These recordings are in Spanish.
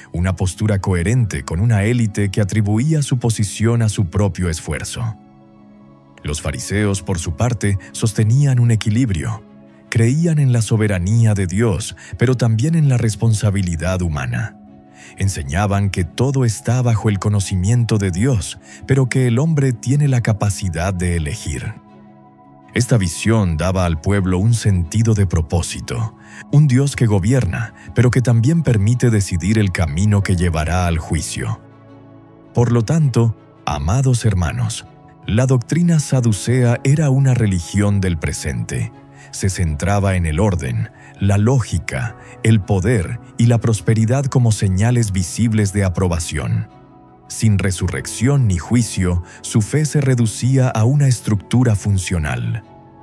una postura coherente con una élite que atribuía su posición a su propio esfuerzo. Los fariseos, por su parte, sostenían un equilibrio. Creían en la soberanía de Dios, pero también en la responsabilidad humana. Enseñaban que todo está bajo el conocimiento de Dios, pero que el hombre tiene la capacidad de elegir. Esta visión daba al pueblo un sentido de propósito, un Dios que gobierna, pero que también permite decidir el camino que llevará al juicio. Por lo tanto, amados hermanos, la doctrina saducea era una religión del presente. Se centraba en el orden, la lógica, el poder y la prosperidad como señales visibles de aprobación. Sin resurrección ni juicio, su fe se reducía a una estructura funcional.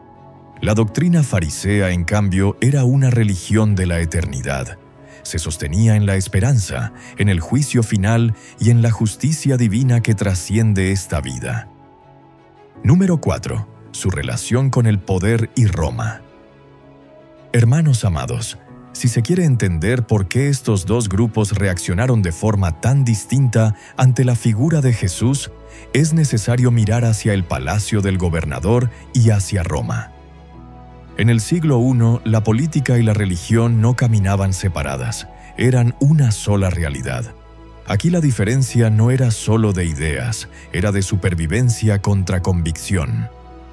La doctrina farisea, en cambio, era una religión de la eternidad. Se sostenía en la esperanza, en el juicio final y en la justicia divina que trasciende esta vida. Número 4. Su relación con el poder y Roma. Hermanos amados, si se quiere entender por qué estos dos grupos reaccionaron de forma tan distinta ante la figura de Jesús, es necesario mirar hacia el palacio del gobernador y hacia Roma. En el siglo I, la política y la religión no caminaban separadas, eran una sola realidad. Aquí la diferencia no era solo de ideas, era de supervivencia contra convicción.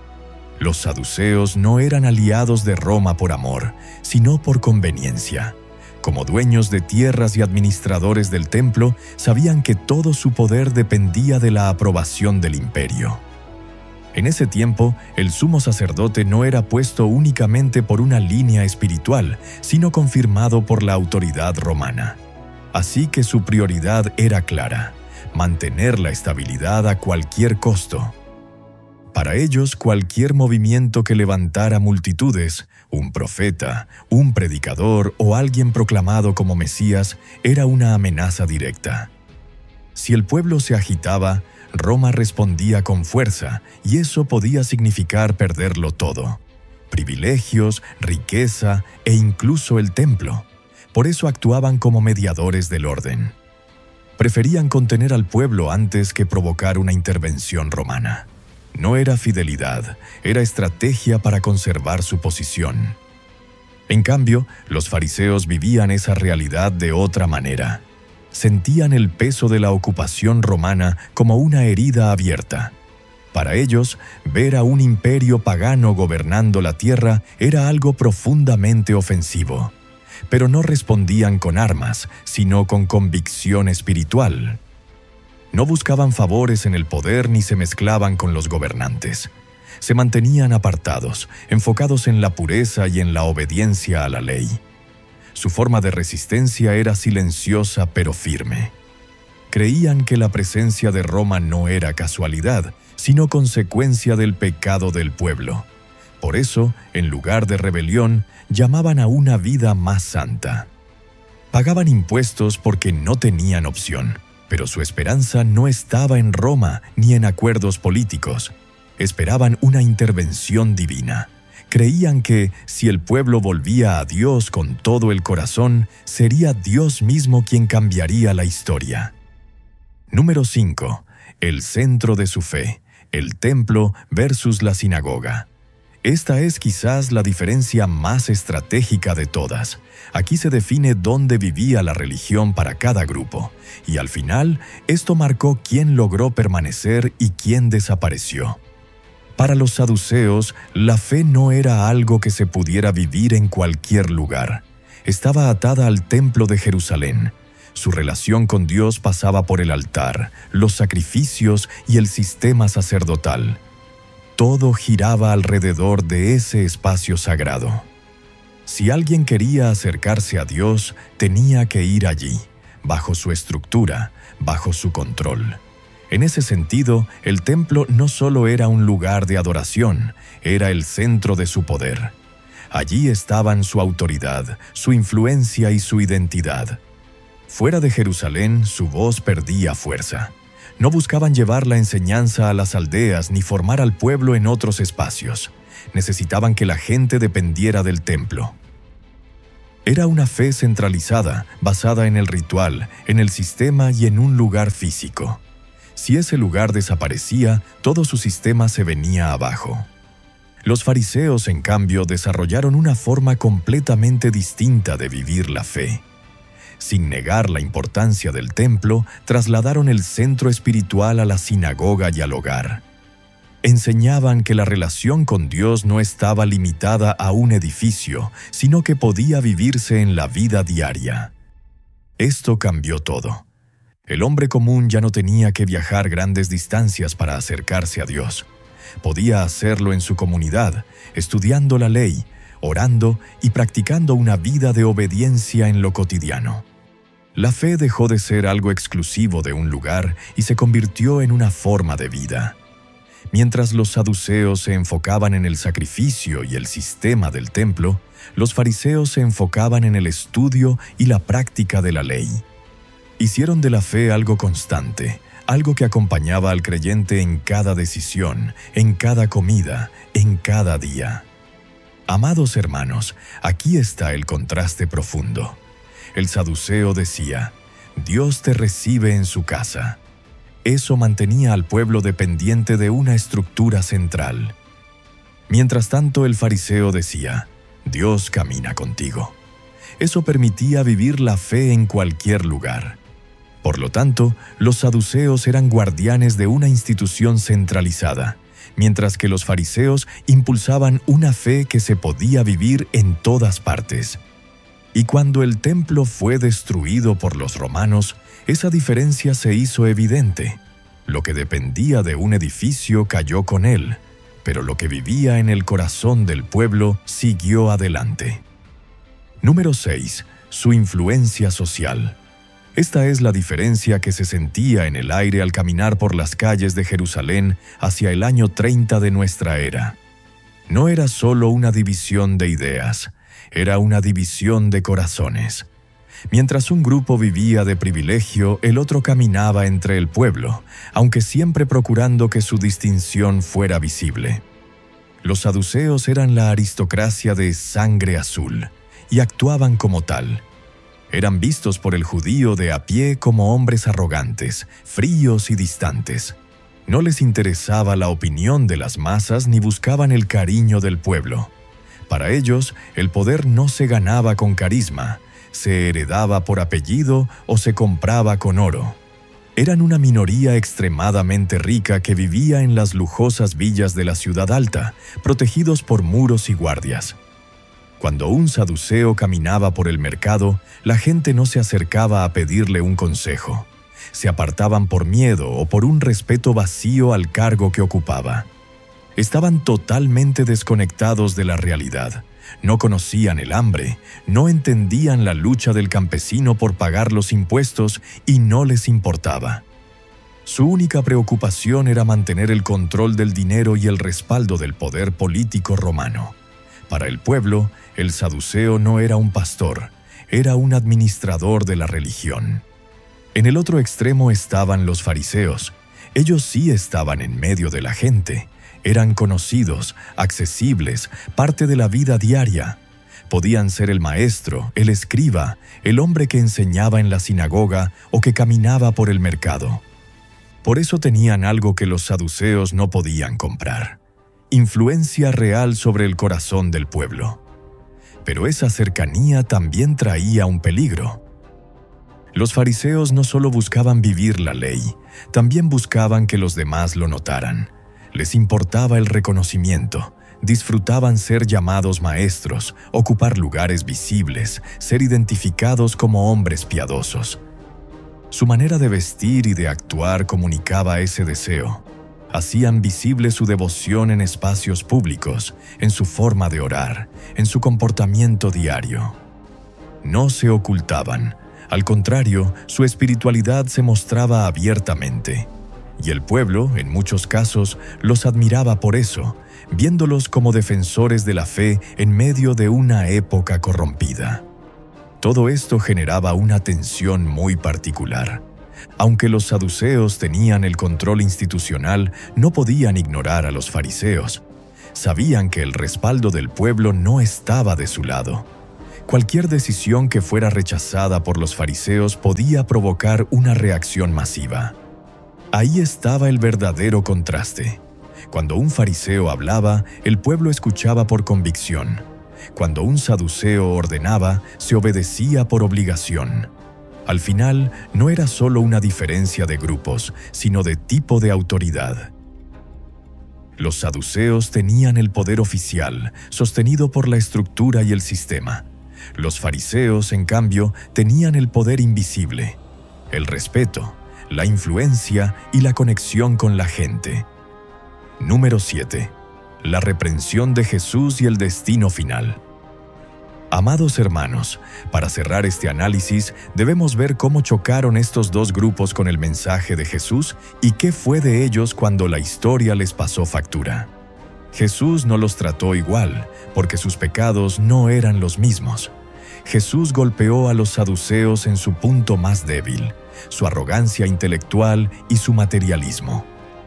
Los saduceos no eran aliados de Roma por amor, sino por conveniencia. Como dueños de tierras y administradores del templo, sabían que todo su poder dependía de la aprobación del imperio. En ese tiempo, el sumo sacerdote no era puesto únicamente por una línea espiritual, sino confirmado por la autoridad romana. Así que su prioridad era clara: mantener la estabilidad a cualquier costo. Para ellos, cualquier movimiento que levantara multitudes, un profeta, un predicador o alguien proclamado como Mesías, era una amenaza directa. Si el pueblo se agitaba, Roma respondía con fuerza, y eso podía significar perderlo todo: privilegios, riqueza e incluso el templo. Por eso actuaban como mediadores del orden. Preferían contener al pueblo antes que provocar una intervención romana. No era fidelidad, era estrategia para conservar su posición. En cambio, los fariseos vivían esa realidad de otra manera. Sentían el peso de la ocupación romana como una herida abierta. Para ellos, ver a un imperio pagano gobernando la tierra era algo profundamente ofensivo. Pero no respondían con armas, sino con convicción espiritual. No buscaban favores en el poder ni se mezclaban con los gobernantes. Se mantenían apartados, enfocados en la pureza y en la obediencia a la ley. Su forma de resistencia era silenciosa pero firme. Creían que la presencia de Roma no era casualidad, sino consecuencia del pecado del pueblo. Por eso, en lugar de rebelión, llamaban a una vida más santa. Pagaban impuestos porque no tenían opción. Pero su esperanza no estaba en Roma ni en acuerdos políticos. Esperaban una intervención divina. Creían que, si el pueblo volvía a Dios con todo el corazón, sería Dios mismo quien cambiaría la historia. Número 5. El centro de su fe: el templo versus la sinagoga. Esta es quizás la diferencia más estratégica de todas. Aquí se define dónde vivía la religión para cada grupo, y al final, esto marcó quién logró permanecer y quién desapareció. Para los saduceos, la fe no era algo que se pudiera vivir en cualquier lugar. Estaba atada al templo de Jerusalén. Su relación con Dios pasaba por el altar, los sacrificios y el sistema sacerdotal. Todo giraba alrededor de ese espacio sagrado. Si alguien quería acercarse a Dios, tenía que ir allí, bajo su estructura, bajo su control. En ese sentido, el templo no solo era un lugar de adoración, era el centro de su poder. Allí estaban su autoridad, su influencia y su identidad. Fuera de Jerusalén, su voz perdía fuerza. No buscaban llevar la enseñanza a las aldeas ni formar al pueblo en otros espacios. Necesitaban que la gente dependiera del templo. Era una fe centralizada, basada en el ritual, en el sistema y en un lugar físico. Si ese lugar desaparecía, todo su sistema se venía abajo. Los fariseos, en cambio, desarrollaron una forma completamente distinta de vivir la fe. Sin negar la importancia del templo, trasladaron el centro espiritual a la sinagoga y al hogar. Enseñaban que la relación con Dios no estaba limitada a un edificio, sino que podía vivirse en la vida diaria. Esto cambió todo. El hombre común ya no tenía que viajar grandes distancias para acercarse a Dios. Podía hacerlo en su comunidad, estudiando la ley, orando y practicando una vida de obediencia en lo cotidiano. La fe dejó de ser algo exclusivo de un lugar y se convirtió en una forma de vida. Mientras los saduceos se enfocaban en el sacrificio y el sistema del templo, los fariseos se enfocaban en el estudio y la práctica de la ley. Hicieron de la fe algo constante, algo que acompañaba al creyente en cada decisión, en cada comida, en cada día. Amados hermanos, aquí está el contraste profundo. El saduceo decía, Dios te recibe en su casa. Eso mantenía al pueblo dependiente de una estructura central. Mientras tanto, el fariseo decía, Dios camina contigo. Eso permitía vivir la fe en cualquier lugar. Por lo tanto, los saduceos eran guardianes de una institución centralizada, mientras que los fariseos impulsaban una fe que se podía vivir en todas partes. Y cuando el templo fue destruido por los romanos, esa diferencia se hizo evidente. Lo que dependía de un edificio cayó con él, pero lo que vivía en el corazón del pueblo siguió adelante. Número 6. Su influencia social. Esta es la diferencia que se sentía en el aire al caminar por las calles de Jerusalén hacia el año 30 de nuestra era. No era solo una división de ideas, era una división de corazones. Mientras un grupo vivía de privilegio, el otro caminaba entre el pueblo, aunque siempre procurando que su distinción fuera visible. Los saduceos eran la aristocracia de sangre azul, y actuaban como tal. Eran vistos por el judío de a pie como hombres arrogantes, fríos y distantes. No les interesaba la opinión de las masas ni buscaban el cariño del pueblo. Para ellos, el poder no se ganaba con carisma, se heredaba por apellido o se compraba con oro. Eran una minoría extremadamente rica que vivía en las lujosas villas de la ciudad alta, protegidos por muros y guardias. Cuando un saduceo caminaba por el mercado, la gente no se acercaba a pedirle un consejo. Se apartaban por miedo o por un respeto vacío al cargo que ocupaba. Estaban totalmente desconectados de la realidad. No conocían el hambre, no entendían la lucha del campesino por pagar los impuestos y no les importaba. Su única preocupación era mantener el control del dinero y el respaldo del poder político romano. Para el pueblo, el saduceo no era un pastor, era un administrador de la religión. En el otro extremo estaban los fariseos. Ellos sí estaban en medio de la gente. Eran conocidos, accesibles, parte de la vida diaria. Podían ser el maestro, el escriba, el hombre que enseñaba en la sinagoga o que caminaba por el mercado. Por eso tenían algo que los saduceos no podían comprar: influencia real sobre el corazón del pueblo. Pero esa cercanía también traía un peligro. Los fariseos no solo buscaban vivir la ley, también buscaban que los demás lo notaran. Les importaba el reconocimiento, disfrutaban ser llamados maestros, ocupar lugares visibles, ser identificados como hombres piadosos. Su manera de vestir y de actuar comunicaba ese deseo. Hacían visible su devoción en espacios públicos, en su forma de orar, en su comportamiento diario. No se ocultaban, al contrario, su espiritualidad se mostraba abiertamente. Y el pueblo, en muchos casos, los admiraba por eso, viéndolos como defensores de la fe en medio de una época corrompida. Todo esto generaba una tensión muy particular. Aunque los saduceos tenían el control institucional, no podían ignorar a los fariseos. Sabían que el respaldo del pueblo no estaba de su lado. cualquier decisión que fuera rechazada por los fariseos podía provocar una reacción masiva. Ahí estaba el verdadero contraste. Cuando un fariseo hablaba, el pueblo escuchaba por convicción. Cuando un saduceo ordenaba, se obedecía por obligación. Al final, no era solo una diferencia de grupos, sino de tipo de autoridad. Los saduceos tenían el poder oficial, sostenido por la estructura y el sistema. Los fariseos, en cambio, tenían el poder invisible, el respeto, la influencia y la conexión con la gente. Número 7. La reprensión de Jesús y el destino final. Amados hermanos, para cerrar este análisis, debemos ver cómo chocaron estos dos grupos con el mensaje de Jesús y qué fue de ellos cuando la historia les pasó factura. Jesús no los trató igual, porque sus pecados no eran los mismos. Jesús golpeó a los saduceos en su punto más débil, su arrogancia intelectual y su materialismo.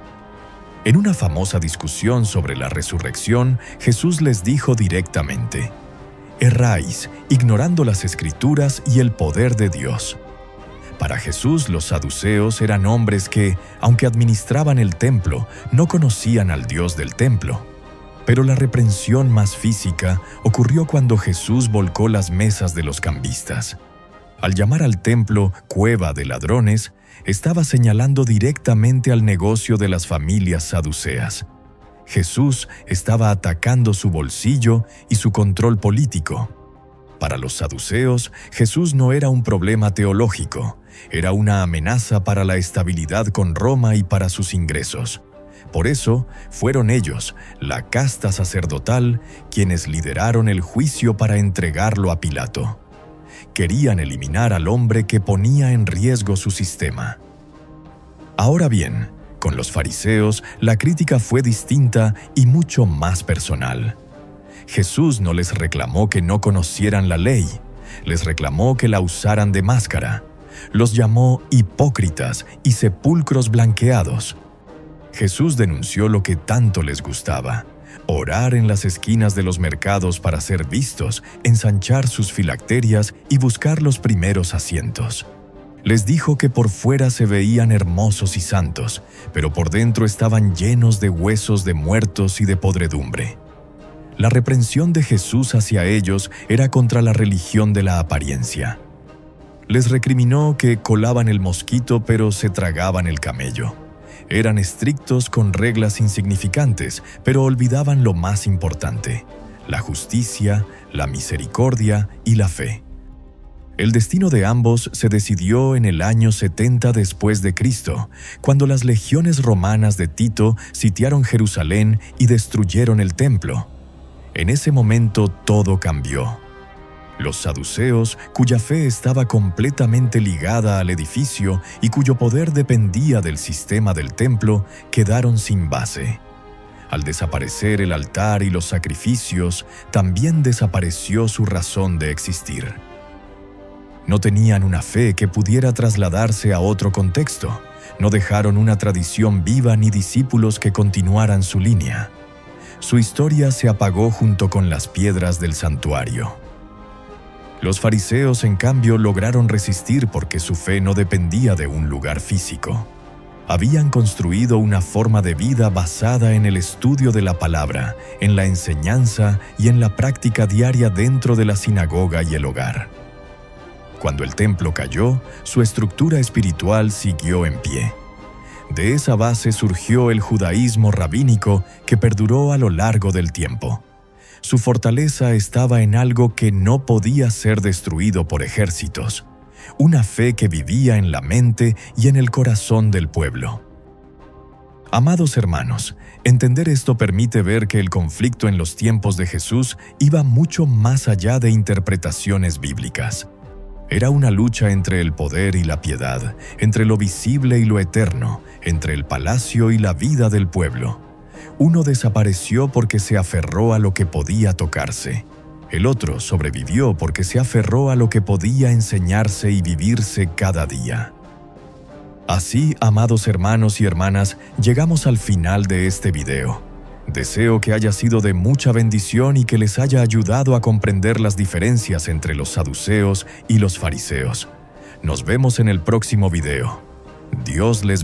En una famosa discusión sobre la resurrección, Jesús les dijo directamente: «Erráis, ignorando las Escrituras y el poder de Dios». Para Jesús, los saduceos eran hombres que, aunque administraban el templo, no conocían al Dios del templo. Pero la reprensión más física ocurrió cuando Jesús volcó las mesas de los cambistas. Al llamar al templo cueva de ladrones, estaba señalando directamente al negocio de las familias saduceas. Jesús estaba atacando su bolsillo y su control político. Para los saduceos, Jesús no era un problema teológico, era una amenaza para la estabilidad con Roma y para sus ingresos. Por eso, fueron ellos, la casta sacerdotal, quienes lideraron el juicio para entregarlo a Pilato. Querían eliminar al hombre que ponía en riesgo su sistema. Ahora bien, con los fariseos, la crítica fue distinta y mucho más personal. Jesús no les reclamó que no conocieran la ley, les reclamó que la usaran de máscara. Los llamó hipócritas y sepulcros blanqueados. Jesús denunció lo que tanto les gustaba: orar en las esquinas de los mercados para ser vistos, ensanchar sus filacterias y buscar los primeros asientos. Les dijo que por fuera se veían hermosos y santos, pero por dentro estaban llenos de huesos de muertos y de podredumbre. La reprensión de Jesús hacia ellos era contra la religión de la apariencia. Les recriminó que colaban el mosquito pero se tragaban el camello. Eran estrictos con reglas insignificantes, pero olvidaban lo más importante: la justicia, la misericordia y la fe. El destino de ambos se decidió en el año 70 después de Cristo, cuando las legiones romanas de Tito sitiaron Jerusalén y destruyeron el templo. En ese momento todo cambió. Los saduceos, cuya fe estaba completamente ligada al edificio y cuyo poder dependía del sistema del templo, quedaron sin base. Al desaparecer el altar y los sacrificios, también desapareció su razón de existir. No tenían una fe que pudiera trasladarse a otro contexto. No dejaron una tradición viva ni discípulos que continuaran su línea. Su historia se apagó junto con las piedras del santuario. Los fariseos, en cambio, lograron resistir porque su fe no dependía de un lugar físico. Habían construido una forma de vida basada en el estudio de la palabra, en la enseñanza y en la práctica diaria dentro de la sinagoga y el hogar. Cuando el templo cayó, su estructura espiritual siguió en pie. De esa base surgió el judaísmo rabínico que perduró a lo largo del tiempo. Su fortaleza estaba en algo que no podía ser destruido por ejércitos, una fe que vivía en la mente y en el corazón del pueblo. Amados hermanos, entender esto permite ver que el conflicto en los tiempos de Jesús iba mucho más allá de interpretaciones bíblicas. Era una lucha entre el poder y la piedad, entre lo visible y lo eterno, entre el palacio y la vida del pueblo. Uno desapareció porque se aferró a lo que podía tocarse. El otro sobrevivió porque se aferró a lo que podía enseñarse y vivirse cada día. Así, amados hermanos y hermanas, llegamos al final de este video. Deseo que haya sido de mucha bendición y que les haya ayudado a comprender las diferencias entre los saduceos y los fariseos. Nos vemos en el próximo video. Dios les